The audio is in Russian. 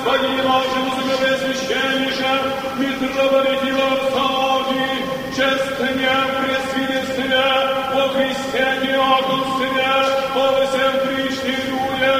Господи, нашему священнейше, митрополите Арсадий, честне пресвидетельстве, о Христе Диаконстве, о всем